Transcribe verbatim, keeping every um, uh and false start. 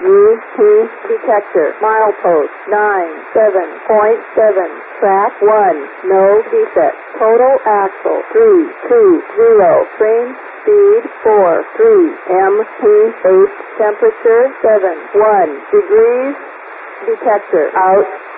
U P detector. Milepost nine seven point seven. Track one. No defect. Total axle three two zero. Train speed four three. M P eight. Temperature seven one degrees. Detector out.